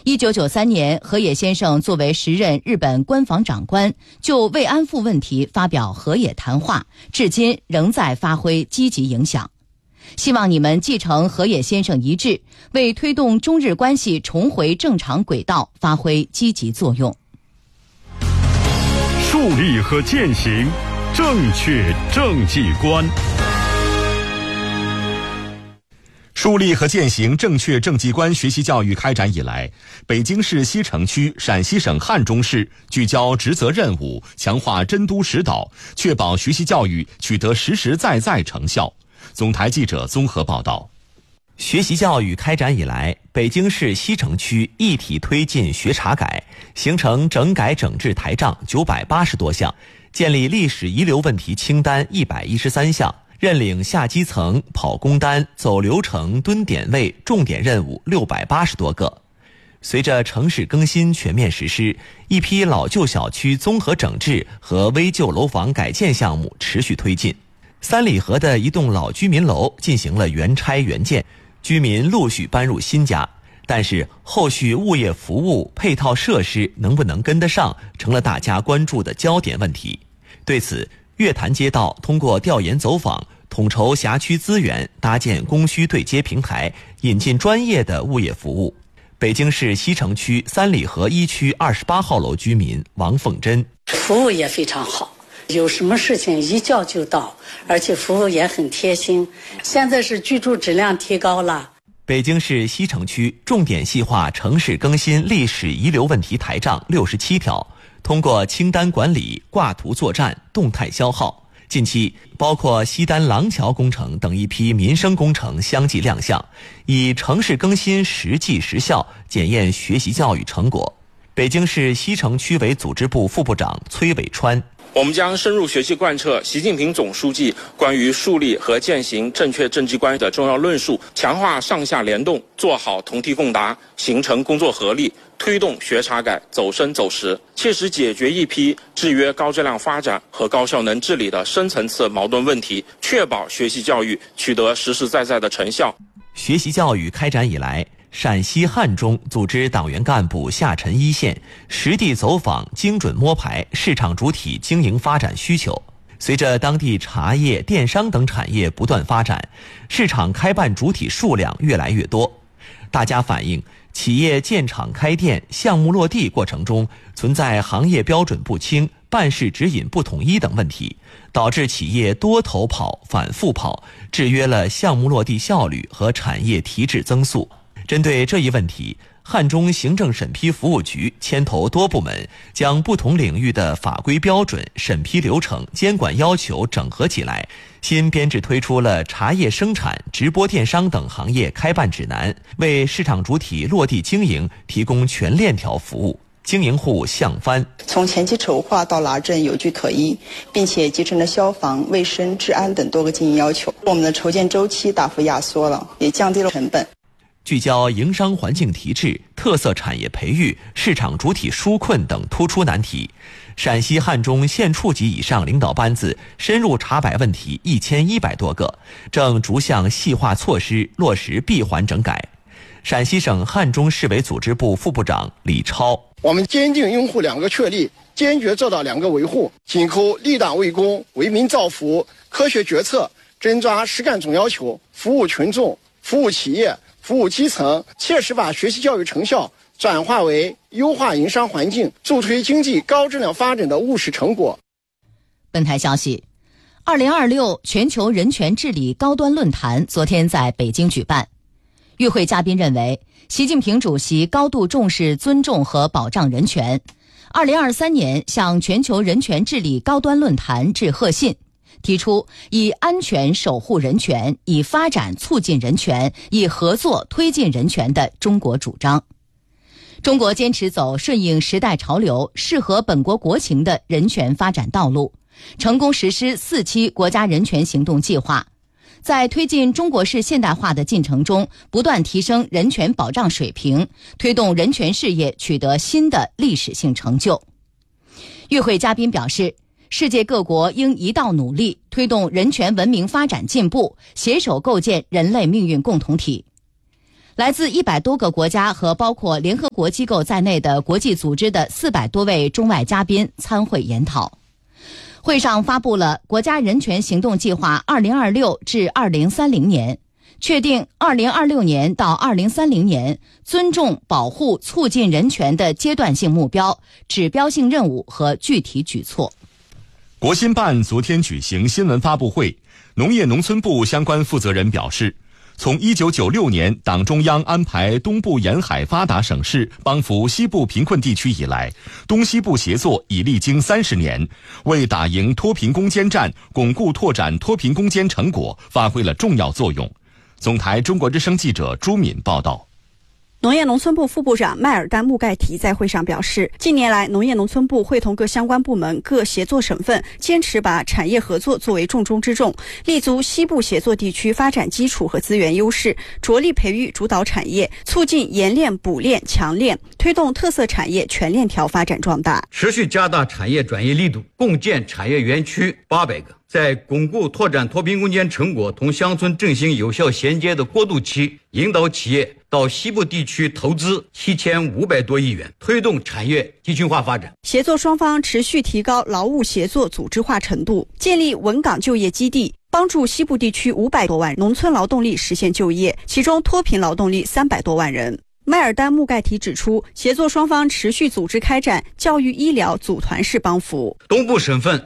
1993年，河野先生作为时任日本官房长官，就慰安妇问题发表河野谈话，至今仍在发挥积极影响。希望你们继承河野先生遗志，为推动中日关系重回正常轨道发挥积极作用。 树立和践行正确政绩观。 树立和践行正确政绩观学习教育开展以来，北京市西城区、陕西省汉中市聚焦职责任务，强化真督实导，确保学习教育取得实实在在成效。总台记者综合报道。 学习教育开展以来，北京市西城区一体推进学查改，形成整改整治台账980多项，建立历史遗留问题清单113项，认领下基层、跑工单、走流程、蹲点位重点任务680多个。随着城市更新全面实施，一批老旧小区综合整治和危旧楼房改建项目持续推进。三里河的一栋老居民楼进行了原拆原建，居民陆续搬入新家，但是后续物业服务配套设施能不能跟得上，成了大家关注的焦点问题。对此，月坛街道通过调研走访，统筹辖区资源，搭建供需对接平台，引进专业的物业服务。北京市西城区三里河一区28号楼居民王凤珍： 服务也非常好，有什么事情一叫就到，而且服务也很贴心。现在是居住质量提高了。 北京市西城区重点细化城市更新历史遗留问题台账67条，通过清单管理、挂图作战、动态消耗。近期，包括西单廊桥工程等一批民生工程相继亮相，以城市更新实际实效检验学习教育成果。北京市西城区委组织部副部长崔伟川： 我们将深入学习贯彻习近平总书记关于树立和践行正确政绩观的重要论述，强化上下联动，做好同题共答，形成工作合力，推动学查改走深走实，切实解决一批制约高质量发展和高效能治理的深层次矛盾问题，确保学习教育取得实实在在的成效。 学习教育开展以来，陕西汉中组织党员干部下沉一线，实地走访，精准摸排市场主体经营发展需求。随着当地茶叶、电商等产业不断发展，市场开办主体数量越来越多。大家反映，企业建厂开店、项目落地过程中存在行业标准不清、办事指引不统一等问题，导致企业多头跑、反复跑，制约了项目落地效率和产业提质增速。针对这一问题，汉中行政审批服务局牵头多部门，将不同领域的法规标准、审批流程、监管要求整合起来，新编制推出了茶叶生产、直播电商等行业开办指南，为市场主体落地经营提供全链条服务。经营户向帆： 从前期筹划到拿证有据可依，并且集成了消防、卫生、治安等多个经营要求，我们的筹建周期大幅压缩了，也降低了成本。 聚焦营商环境提质、特色产业培育、市场主体纾困等突出难题，陕西汉中县处级以上领导班子深入查摆问题1100多个，正逐项细化措施落实闭环整改。陕西省汉中市委组织部副部长李超： 我们坚定拥护2个确立，坚决做到2个维护，紧扣立党为公、为民造福、科学决策，真抓实干总要求，服务群众、服务企业、服务基层，切实把学习教育成效转化为优化营商环境、助推经济高质量发展的务实成果。 本台消息，2026全球人权治理高端论坛昨天在北京举办。与会嘉宾认为，习近平主席高度重视尊重和保障人权。2023年向全球人权治理高端论坛致贺信，提出以安全守护人权、以发展促进人权、以合作推进人权的中国主张。中国坚持走顺应时代潮流、适合本国国情的人权发展道路，成功实施4期国家人权行动计划，在推进中国式现代化的进程中，不断提升人权保障水平，推动人权事业取得新的历史性成就。与会嘉宾表示，世界各国应一道努力，推动人权文明发展进步，携手构建人类命运共同体。 来自100多个国家和包括联合国机构在内的国际组织的400多位中外嘉宾参会研讨。会上发布了国家人权行动计划2026至2030年，确定2026年到2030年尊重、保护、促进人权的阶段性目标、指标性任务和具体举措。 国新办昨天举行新闻发布会，农业农村部相关负责人表示，从1996年党中央安排东部沿海发达省市帮扶西部贫困地区以来，东西部协作已历经30年，为打赢脱贫攻坚战、巩固拓展脱贫攻坚成果发挥了重要作用。总台中国之声记者朱敏报道。 农业农村部副部长迈尔丹·穆盖提在会上表示，近年来农业农村部会同各相关部门、各协作省份，坚持把产业合作作为重中之重，立足西部协作地区发展基础和资源优势，着力培育主导产业，促进冶炼、补炼、强炼，推动特色产业全链条发展壮大， 持续加大产业转移力度，共建产业园区800个。在巩固拓展脱贫攻坚成果同乡村振兴有效衔接的过渡期，引导企业到西部地区投资7500多亿元，推动产业集群化发展。 协作双方持续提高劳务协作组织化程度，建立稳岗就业基地，帮助西部地区500多万农村劳动力实现就业，其中脱贫劳动力300多万人。迈尔丹·穆盖提指出，协作双方持续组织开展教育医疗组团式帮扶， 东部省份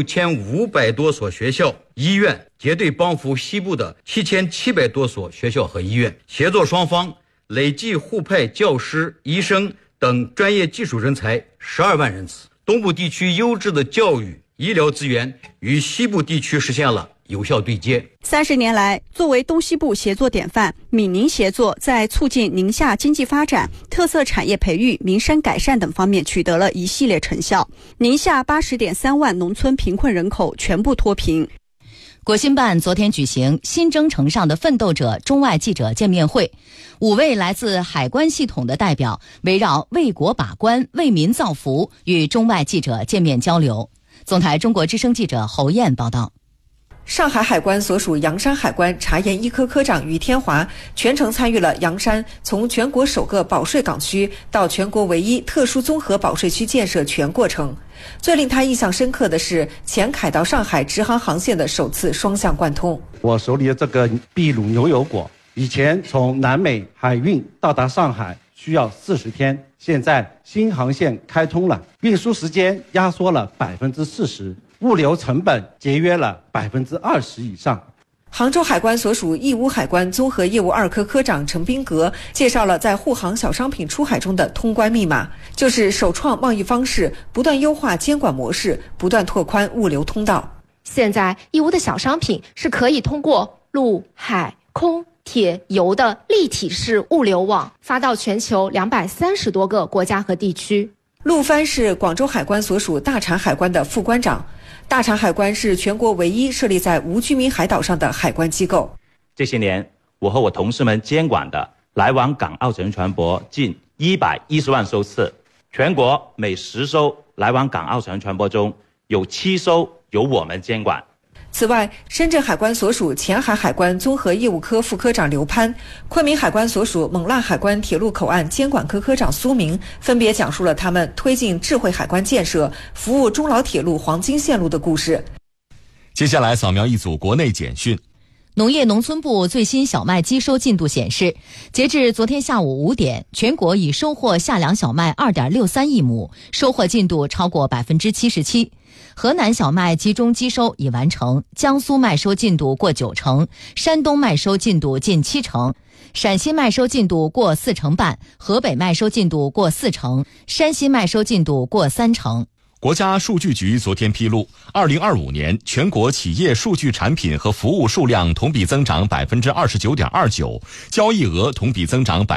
6500多所学校、医院结对帮扶西部的7700多所学校和医院，协作双方累计互派教师、医生等专业技术人才12万人次。东部地区优质的教育、医疗资源与西部地区实现了有效对接。 30年来，作为东西部协作典范，闽宁协作在促进宁夏经济发展、特色产业培育、民生改善等方面取得了一系列成效。宁夏80.3万农村贫困人口全部脱贫。 国新办昨天举行新征程上的奋斗者中外记者见面会，5位来自海关系统的代表围绕为国把关、为民造福与中外记者见面交流。总台中国之声记者侯燕报道。 上海海关所属洋山海关查验一科科长于天华全程参与了洋山从全国首个保税港区到全国唯一特殊综合保税区建设全过程。最令他印象深刻的是前凯到上海直航航线的首次双向贯通。 我手里的这个秘鲁牛油果，以前从南美海运到达上海需要40天，现在新航线开通了，运输时间压缩了40%，物流成本节约了20%以上。 杭州海关所属义乌海关综合业务2科科长陈斌格介绍了在护航小商品出海中的通关密码，就是首创贸易方式，不断优化监管模式，不断拓宽物流通道。 现在义乌的小商品是可以通过陆、海、空、铁、油的立体式物流网发到全球230多个国家和地区。 陆帆是广州海关所属大禅海关的副关长。大禅海关是全国唯一设立在无居民海岛上的海关机构。 这些年，我和我同事们监管的来往港澳乘船舶近110万艘次，全国每10艘来往港澳乘船舶中有7艘由我们监管。 此外，深圳海关所属前海海关综合业务科副科长刘攀，昆明海关所属勐腊海关铁路口岸监管科科长苏明分别讲述了他们推进智慧海关建设、服务中老铁路黄金线路的故事。 接下来扫描一组国内简讯。 农业农村部最新小麦机收进度显示，截至昨天下午5点，全国已收获夏粮小麦 2.63 亿亩，收获进度超过 77%。河南小麦集中机收已完成，江苏麦收进度过90%，山东麦收进度近70%，陕西麦收进度过4成半，河北麦收进度过4成，山西麦收进度过3成。 国家数据局昨天披露，2025年全国企业数据产品和服务数量同比增长 29.29%， 交易额同比增长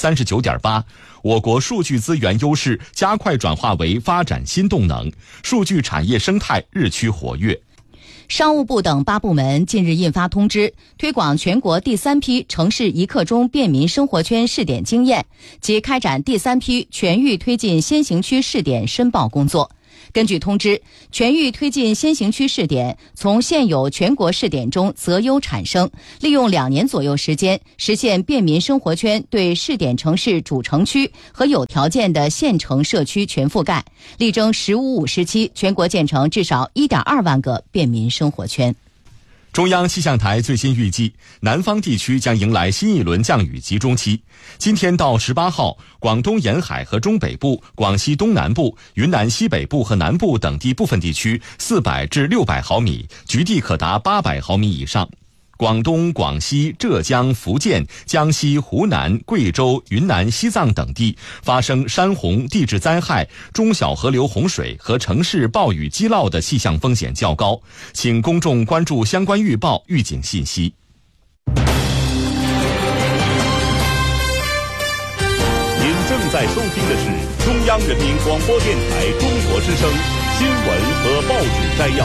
39.8%。我国数据资源优势加快转化为发展新动能，数据产业生态日趋活跃。 商务部等8部门近日印发通知，推广全国第3批城市一刻钟便民生活圈试点经验及开展第3批全域推进先行区试点申报工作。 根据通知，全域推进先行区试点，从现有全国试点中择优产生，利用2年左右时间，实现便民生活圈对试点城市主城区和有条件的县城社区全覆盖，力争15-5时期全国建成至少1.2万个便民生活圈。 中央气象台最新预计，南方地区将迎来新一轮降雨集中期。今天到18号，广东沿海和中北部、广西东南部、云南西北部和南部等地部分地区400至600毫米，局地可达800毫米以上。广东、广西、浙江、福建、江西、湖南、贵州、云南、西藏等地发生山洪、地质灾害、中小河流洪水和城市暴雨积涝的气象风险较高，请公众关注相关预报预警信息。 您正在收听的是中央人民广播电台中国之声新闻和报纸摘要。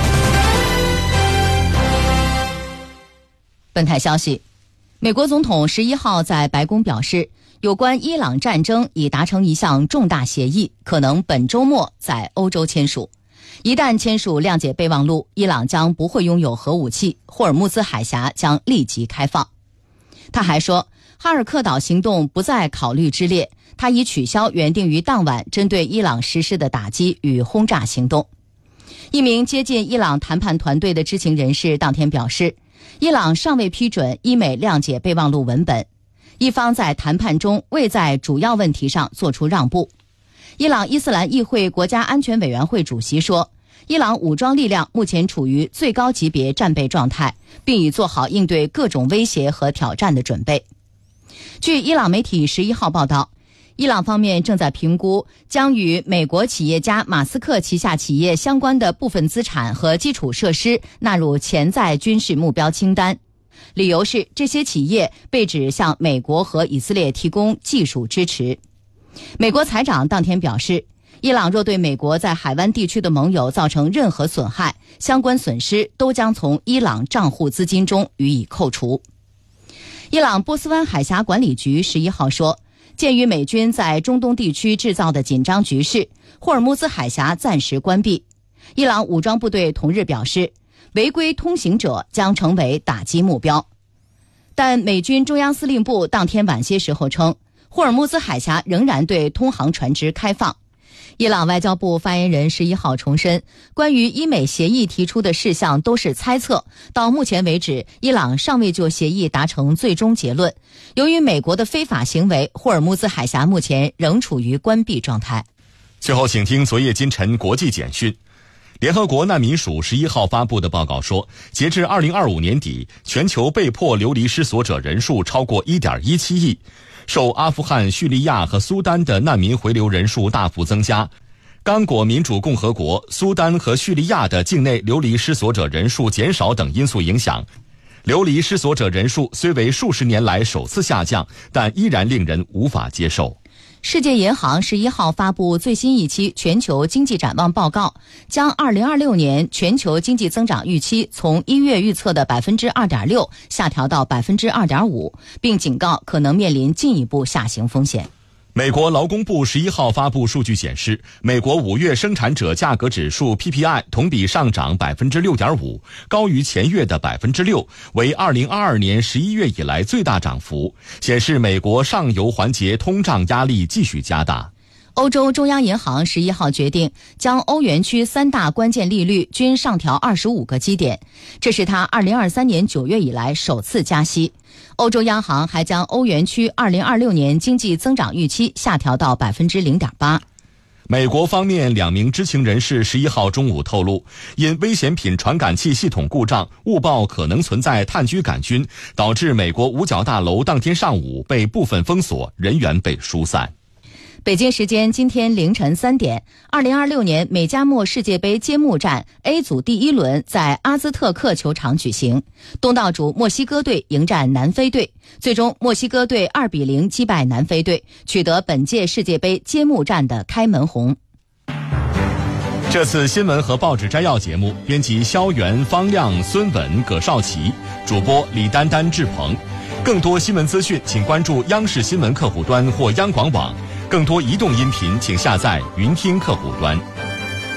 本台消息，美国总统11号在白宫表示，有关伊朗战争已达成一项重大协议，可能本周末在欧洲签署。一旦签署谅解备忘录，伊朗将不会拥有核武器，霍尔木兹海峡将立即开放。他还说，哈尔克岛行动不在考虑之列，他已取消原定于当晚针对伊朗实施的打击与轰炸行动。一名接近伊朗谈判团队的知情人士当天表示，伊朗尚未批准伊美谅解备忘录文本，一方在谈判中未在主要问题上做出让步。伊朗伊斯兰议会国家安全委员会主席说，伊朗武装力量目前处于最高级别战备状态，并已做好应对各种威胁和挑战的准备。据伊朗媒体11号报道，伊朗方面正在评估将与美国企业家马斯克旗下企业相关的部分资产和基础设施纳入潜在军事目标清单，理由是这些企业被指向美国和以色列提供技术支持。美国财长当天表示，伊朗若对美国在海湾地区的盟友造成任何损害，相关损失都将从伊朗账户资金中予以扣除。伊朗波斯湾海峡管理局11号说，鉴于美军在中东地区制造的紧张局势，霍尔木兹海峡暂时关闭。伊朗武装部队同日表示，违规通行者将成为打击目标。但美军中央司令部当天晚些时候称，霍尔木兹海峡仍然对通航船只开放。伊朗外交部发言人11号重申，关于伊美协议提出的事项都是猜测，到目前为止，伊朗尚未就协议达成最终结论。由于美国的非法行为，霍尔木兹海峡目前仍处于关闭状态。 最后请听昨夜今晨国际简讯。联合国难民署11号发布的报告说，截至2025年底，全球被迫流离失所者人数超过 1.17 亿。受阿富汗、叙利亚和苏丹的难民回流人数大幅增加，刚果民主共和国、苏丹和叙利亚的境内流离失所者人数减少等因素影响，流离失所者人数虽为数十年来首次下降，但依然令人无法接受。 世界银行11号发布最新一期全球经济展望报告，将2026年全球经济增长预期从1月预测的 2.6% 下调到 2.5%， 并警告可能面临进一步下行风险。 美国劳工部11号发布数据显示，美国5月生产者价格指数 PPI 同比上涨 6.5%， 高于前月的 6%， 为2022年11月以来最大涨幅，显示美国上游环节通胀压力继续加大。 欧洲中央银行11号决定将欧元区3大关键利率均上调25个基点，这是它2023年9月以来首次加息。欧洲央行还将欧元区2026年经济增长预期下调到 0.8%。 美国方面2名知情人士11号中午透露，因危险品传感器系统故障，误报可能存在炭疽杆菌，导致美国五角大楼当天上午被部分封锁，人员被疏散。 北京时间今天凌晨3点，2026年美加墨世界杯揭幕战 A 组第1轮在阿兹特克球场举行，东道主墨西哥队迎战南非队，最终墨西哥队2-0击败南非队，取得本届世界杯揭幕战的开门红。 这次新闻和报纸摘要节目，编辑肖元、方亮、孙稳、葛少奇，主播李丹丹、志鹏。更多新闻资讯，请关注央视新闻客户端或央广网。更多移动音频，请下载云听客户端。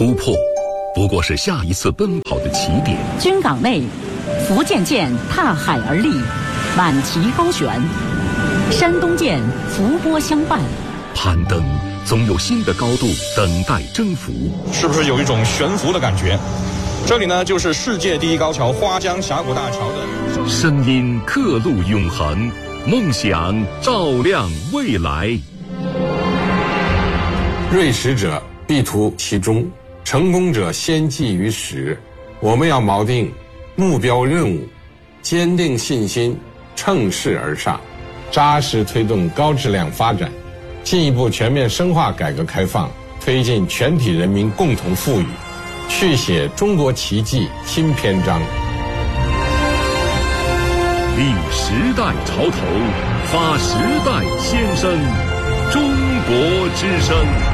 突破不过是下一次奔跑的起点。 军港内，福建舰踏海而立，满旗高悬；山东舰伏波相伴。 攀登总有新的高度等待征服， 是不是有一种悬浮的感觉？这里呢，就是世界第一高桥花江峡谷大桥的声音，刻录永恒，梦想照亮未来。 锐识者必图其中，成功者先记于始。我们要锚定目标任务，坚定信心，乘势而上，扎实推动高质量发展，进一步全面深化改革开放，推进全体人民共同富裕，续写中国奇迹新篇章。 立时代潮头，发时代先声，中国之声。